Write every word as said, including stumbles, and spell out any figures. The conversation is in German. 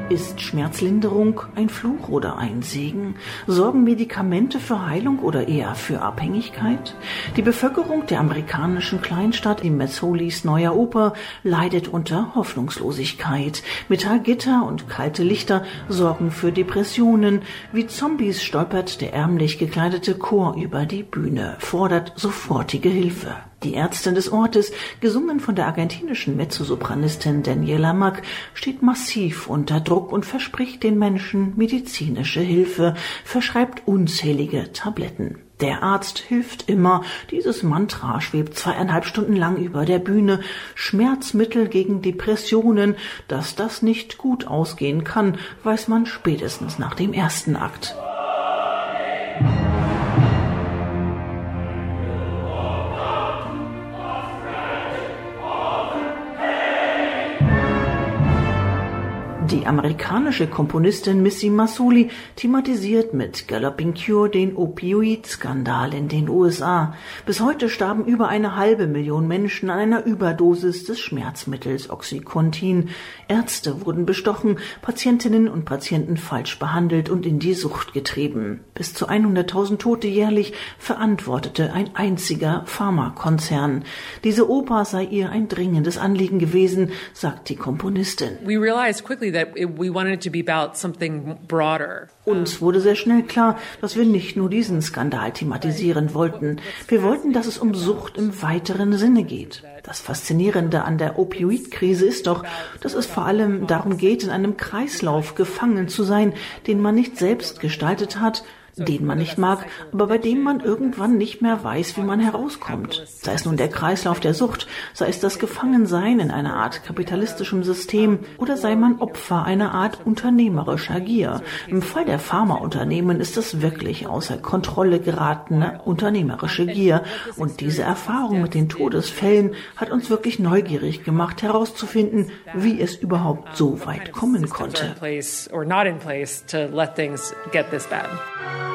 Ist Schmerzlinderung ein Fluch oder ein Segen? Sorgen Medikamente für Heilung oder eher für Abhängigkeit? Die Bevölkerung der amerikanischen Kleinstadt in Mazzolis Neuer Oper leidet unter Hoffnungslosigkeit. Metallgitter und kalte Lichter sorgen für Depressionen. Wie Zombies stolpert der ärmlich gekleidete Chor über die Bühne, fordert sofortige Hilfe. Die Ärztin des Ortes, gesungen von der argentinischen Mezzosopranistin Daniela Mack, steht massiv unter Druck und verspricht den Menschen medizinische Hilfe, verschreibt unzählige Tabletten. Der Arzt hilft immer. Dieses Mantra schwebt zweieinhalb Stunden lang über der Bühne. Schmerzmittel gegen Depressionen. Dass das nicht gut ausgehen kann, weiß man spätestens nach dem ersten Akt. Die amerikanische Komponistin Missy Mazzoli thematisiert mit Galloping Cure den Opioid-Skandal in den U S A. Bis heute starben über eine halbe Million Menschen an einer Überdosis des Schmerzmittels Oxycontin. Ärzte wurden bestochen, Patientinnen und Patienten falsch behandelt und in die Sucht getrieben. Bis zu hunderttausend Tote jährlich verantwortete ein einziger Pharmakonzern. Diese Oper sei ihr ein dringendes Anliegen gewesen, sagt die Komponistin. We realized quickly that we wanted it to be about something broader. Uns wurde sehr schnell klar, dass wir nicht nur diesen Skandal thematisieren wollten. Wir wollten, dass es um Sucht im weiteren Sinne geht. Das Faszinierende an der Opioid-Krise ist doch, dass es vor allem darum geht, in einem Kreislauf gefangen zu sein, den man nicht selbst gestaltet hat, den man nicht mag, aber bei dem man irgendwann nicht mehr weiß, wie man herauskommt. Sei es nun der Kreislauf der Sucht, sei es das Gefangensein in einer Art kapitalistischem System oder sei man Opfer einer Art unternehmerischer Gier. Im Fall der Pharmaunternehmen ist es wirklich außer Kontrolle geratene unternehmerische Gier. Und diese Erfahrung mit den Todesfällen hat uns wirklich neugierig gemacht, herauszufinden, wie es überhaupt so weit kommen konnte.